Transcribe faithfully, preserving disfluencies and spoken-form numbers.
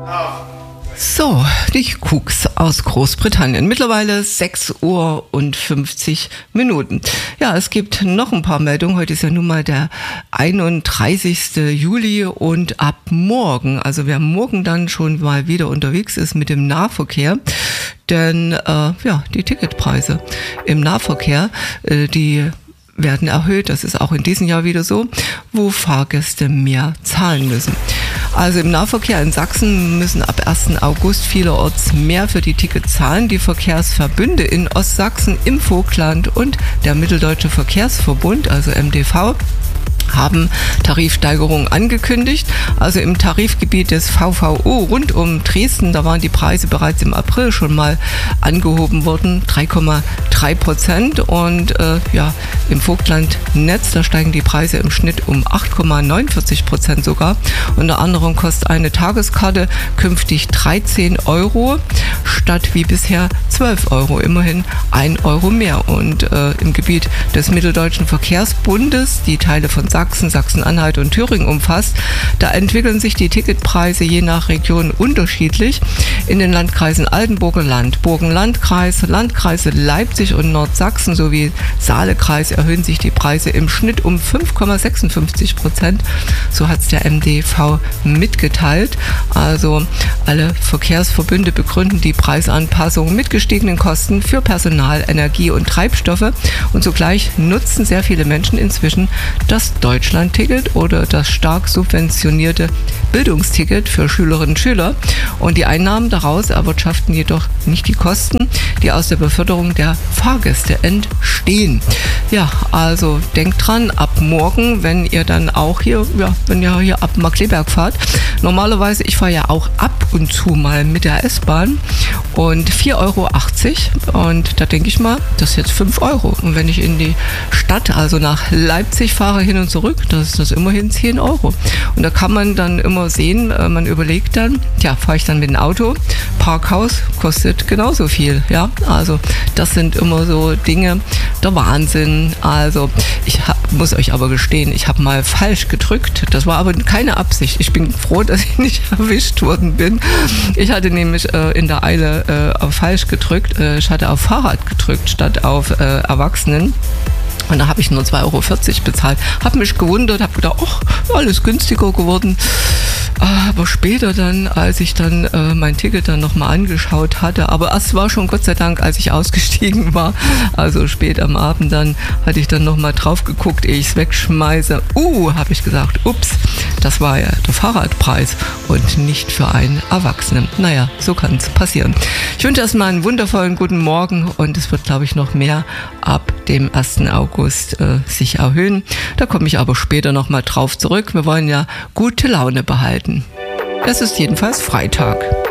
So, die Cooks aus Großbritannien. Mittlerweile sechs Uhr und fünfzig Minuten. Ja, es gibt noch ein paar Meldungen. Heute ist ja nun mal der einunddreißigste Juli und ab morgen, also wer morgen dann schon mal wieder unterwegs ist mit dem Nahverkehr, denn äh, ja, die Ticketpreise im Nahverkehr, äh, die werden erhöht. Das ist auch in diesem Jahr wieder so, wo Fahrgäste mehr zahlen müssen. Also im Nahverkehr in Sachsen müssen ab ersten August vielerorts mehr für die Tickets zahlen. Die Verkehrsverbünde in Ostsachsen, im Vogtland und der Mitteldeutsche Verkehrsverbund, also M D V, haben Tarifsteigerungen angekündigt. Also im Tarifgebiet des V V O rund um Dresden, da waren die Preise bereits im April schon mal angehoben worden, drei Komma drei Prozent. Und äh, ja, im Vogtlandnetz, da steigen die Preise im Schnitt um acht Komma neunundvierzig Prozent sogar. Unter anderem kostet eine Tageskarte künftig dreizehn Euro statt wie bisher zwölf Euro, immerhin ein Euro mehr. Und äh, im Gebiet des Mitteldeutschen Verkehrsbundes, die Teile von Sachsen, Sachsen-Anhalt und Thüringen umfasst, da entwickeln sich die Ticketpreise je nach Region unterschiedlich. In den Landkreisen Altenburger Land, Burgenlandkreis, Landkreise Leipzig und Nordsachsen sowie Saalekreis erhöhen sich die Preise im Schnitt um fünf Komma sechsundfünfzig Prozent. So hat es der M D V mitgeteilt. Also alle Verkehrsverbünde begründen die Preisanpassung mit gestiegenen Kosten für Personal, Energie und Treibstoffe. Und zugleich nutzen sehr viele Menschen inzwischen das Deutschlandticket oder das stark subventionierte Bildungsticket für Schülerinnen und Schüler. Und die Einnahmen daraus erwirtschaften jedoch nicht die Kosten, die aus der Beförderung der Fahrgäste entstehen. Ja, also denkt dran, ab morgen, wenn ihr dann auch hier, ja, wenn ihr hier ab Markkleeberg fahrt, normalerweise, ich fahre ja auch ab und zu mal mit der S-Bahn und vier Euro achtzig und da denke ich mal, das ist jetzt fünf Euro. Und wenn ich in die Stadt, also nach Leipzig fahre, hin und zurück, das ist das immerhin zehn Euro. Und da kann man dann immer sehen, man überlegt dann, ja, fahre ich dann mit dem Auto, Parkhaus kostet genauso viel, ja, also das sind immer so Dinge, der Wahnsinn. Also ich hab, muss euch aber gestehen, ich habe mal falsch gedrückt, das war aber keine Absicht. Ich bin froh, dass ich nicht erwischt worden bin. Ich hatte nämlich äh, in der Eile äh, auf falsch gedrückt, äh, ich hatte auf Fahrrad gedrückt statt auf äh, Erwachsenen. Und da habe ich nur zwei Euro vierzig bezahlt. Habe mich gewundert, habe gedacht, ach, alles günstiger geworden. Aber später dann, als ich dann äh, mein Ticket dann nochmal angeschaut hatte, aber es war schon Gott sei Dank, als ich ausgestiegen war, also spät am Abend dann, hatte ich dann nochmal drauf geguckt, ehe ich es wegschmeiße. Uh, habe ich gesagt, ups, das war ja der Fahrradpreis und nicht für einen Erwachsenen. Naja, so kann es passieren. Ich wünsche erstmal einen wundervollen guten Morgen und es wird, glaube ich, noch mehr ab dem ersten August äh, sich erhöhen. Da komme ich aber später nochmal drauf zurück. Wir wollen ja gute Laune behalten. Es ist jedenfalls Freitag.